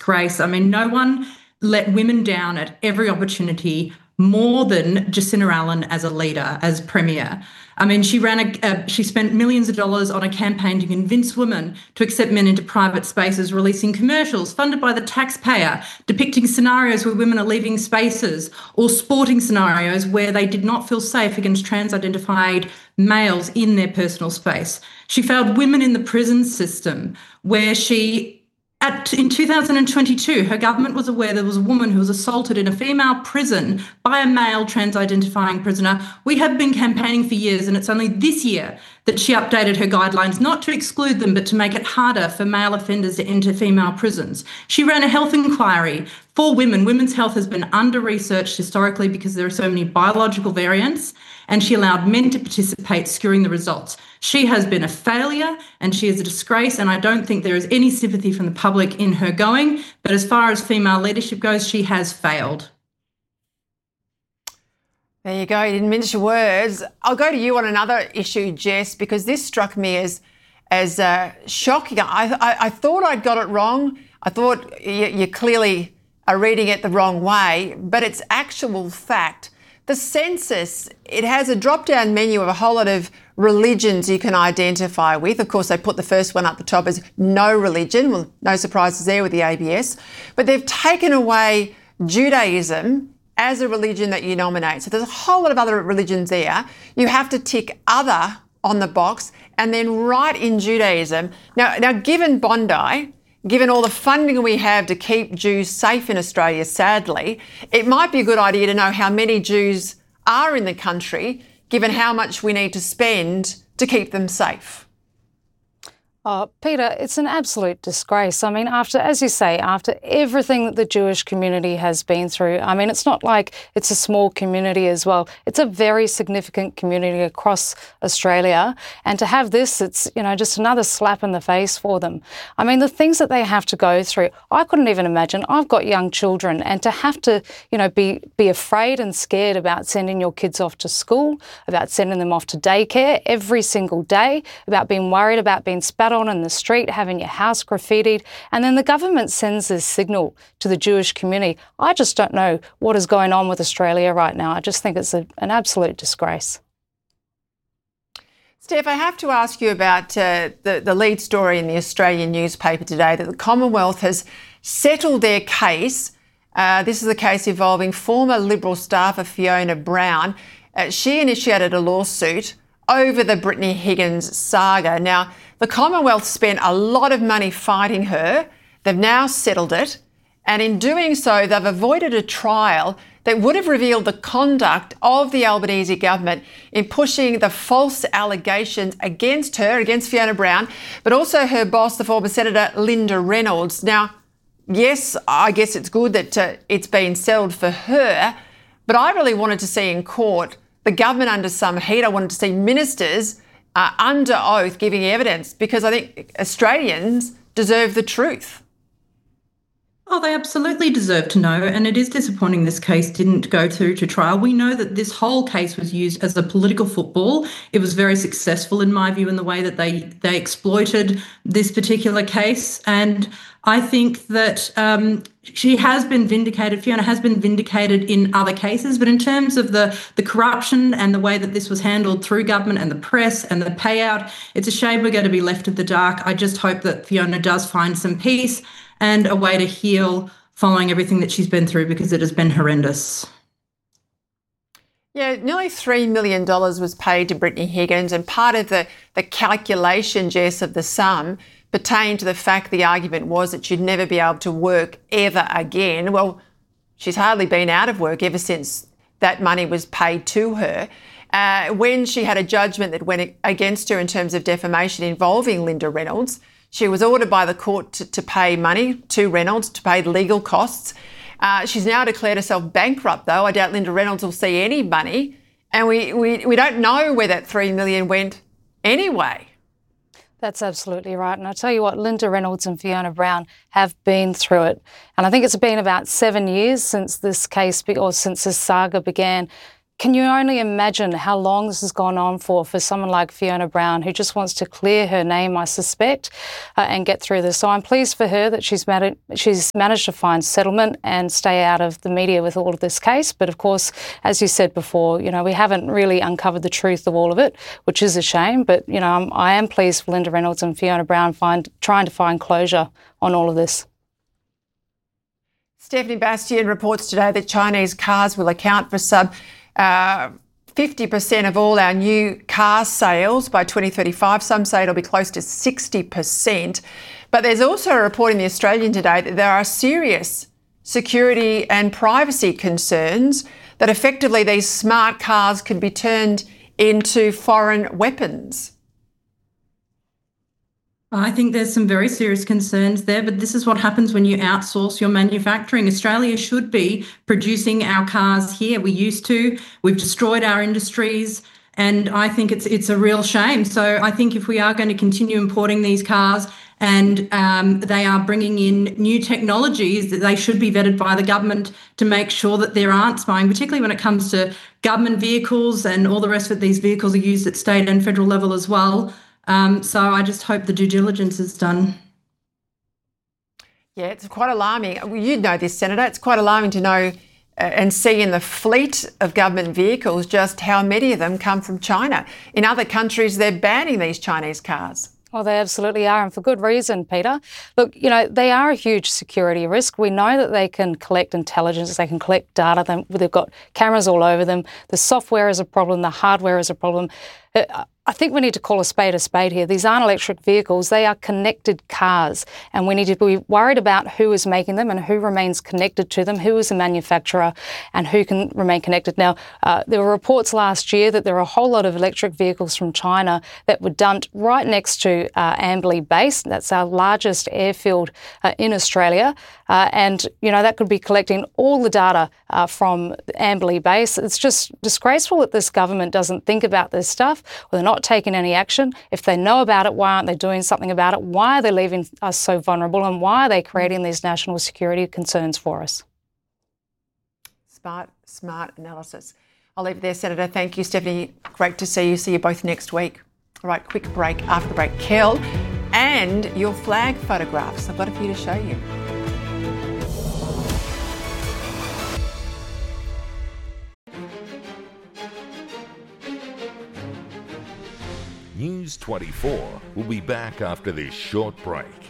disgrace. I mean, no one let women down at every opportunity more than Jacinta Allen as a leader, as Premier. I mean, she spent millions of dollars on a campaign to convince women to accept men into private spaces, releasing commercials funded by the taxpayer, depicting scenarios where women are leaving spaces, or sporting scenarios where they did not feel safe against trans-identified males in their personal space. She failed women in the prison system, where in 2022, her government was aware there was a woman who was assaulted in a female prison by a male trans-identifying prisoner. We have been campaigning for years, and it's only this year that she updated her guidelines, not to exclude them, but to make it harder for male offenders to enter female prisons. She ran a health inquiry for women. Women's health has been under-researched historically because there are so many biological variants, and she allowed men to participate, skewing the results. She has been a failure and she is a disgrace, and I don't think there is any sympathy from the public in her going. But as far as female leadership goes, she has failed. There you go. You didn't mince your words. I'll go to you on another issue, Jess, because this struck me as shocking. I thought I'd got it wrong. I thought you clearly are reading it the wrong way, but it's actual fact. The census, it has a drop-down menu of a whole lot of religions you can identify with. Of course, they put the first one up the top as no religion. Well, no surprises there with the ABS. But they've taken away Judaism as a religion that you nominate. So there's a whole lot of other religions there. You have to tick other on the box and then write in Judaism. Now given Bondi, given all the funding we have to keep Jews safe in Australia, sadly, it might be a good idea to know how many Jews are in the country, given how much we need to spend to keep them safe. Oh, Peter, it's an absolute disgrace. I mean, after everything that the Jewish community has been through, I mean, it's not like it's a small community as well. It's a very significant community across Australia. And to have this, it's, just another slap in the face for them. I mean, the things that they have to go through, I couldn't even imagine. I've got young children, and to have to, be afraid and scared about sending your kids off to school, about sending them off to daycare every single day, about being worried about being spat on in the street, having your house graffitied, and then the government sends this signal to the Jewish community. I just don't know what is going on with Australia right now. I just think it's an absolute disgrace. Steph, I have to ask you about the lead story in the Australian newspaper today, that the Commonwealth has settled their case. This is a case involving former Liberal staffer Fiona Brown. She initiated a lawsuit over the Brittany Higgins saga. Now, the Commonwealth spent a lot of money fighting her. They've now settled it. And in doing so, they've avoided a trial that would have revealed the conduct of the Albanese government in pushing the false allegations against her, against Fiona Brown, but also her boss, the former Senator Linda Reynolds. Now, yes, I guess it's good that it's been settled for her, but I really wanted to see in court the government under some heat. I wanted to see ministers under oath giving evidence, because I think Australians deserve the truth. Oh, they absolutely deserve to know, and it is disappointing this case didn't go through to trial. We know that this whole case was used as a political football. It was very successful, in my view, in the way that they exploited this particular case, and I think that she has been vindicated. Fiona has been vindicated in other cases, but in terms of the corruption and the way that this was handled through government and the press and the payout, it's a shame we're going to be left in the dark. I just hope that Fiona does find some peace and a way to heal following everything that she's been through, because it has been horrendous. Yeah, nearly $3 million was paid to Brittany Higgins, and part of the calculation, Jess, of the sum pertained to the fact the argument was that she'd never be able to work ever again. Well, she's hardly been out of work ever since that money was paid to her. When she had a judgment that went against her in terms of defamation involving Linda Reynolds, she was ordered by the court to pay money to Reynolds, to pay legal costs. She's now declared herself bankrupt, though. I doubt Linda Reynolds will see any money. And we don't know where that $3 million went anyway. That's absolutely right. And I tell you what, Linda Reynolds and Fiona Brown have been through it. And I think it's been about 7 years since this case, or since this saga began. can you only imagine how long this has gone on for someone like Fiona Brown, who just wants to clear her name, I suspect, and get through this. So I'm pleased for her that she's managed to find settlement and stay out of the media with all of this case. But of course, as you said before, we haven't really uncovered the truth of all of it, which is a shame. But, I am pleased for Linda Reynolds and Fiona Brown trying to find closure on all of this. Stephanie Bastian reports today that Chinese cars will account for 50% of all our new car sales by 2035. Some say it'll be close to 60%. But there's also a report in The Australian today that there are serious security and privacy concerns that effectively these smart cars could be turned into foreign weapons. I think there's some very serious concerns there, but this is what happens when you outsource your manufacturing. Australia should be producing our cars here. We used to. We've destroyed our industries, and I think it's a real shame. So I think if we are going to continue importing these cars and they are bringing in new technologies, that they should be vetted by the government to make sure that there aren't spying, particularly when it comes to government vehicles and all the rest of it. These vehicles are used at state and federal level as well. So I just hope the due diligence is done. Yeah, it's quite alarming. You know this, Senator. It's quite alarming to know and see in the fleet of government vehicles just how many of them come from China. In other countries, they're banning these Chinese cars. Well, they absolutely are, and for good reason, Peter. Look, they are a huge security risk. We know that they can collect intelligence, they can collect data. They've got cameras all over them. The software is a problem, the hardware is a problem. I think we need to call a spade here. These aren't electric vehicles, they are connected cars, and we need to be worried about who is making them and who remains connected to them, who is the manufacturer and who can remain connected. Now, there were reports last year that there are a whole lot of electric vehicles from China that were dumped right next to Amberley Base. That's our largest airfield in Australia, and that could be collecting all the data from Amberley Base. It's just disgraceful that this government doesn't think about this stuff, or they're not taking any action. If they know about it, why aren't they doing something about it? Why are they leaving us so vulnerable, and why are they creating these national security concerns for us? Smart analysis. I'll leave it there, Senator. Thank you, Stephanie. Great to see you. See you both next week. All right, quick break. After the break, Kel, and your flag photographs. I've got a few to show you. News 24 will be back after this short break.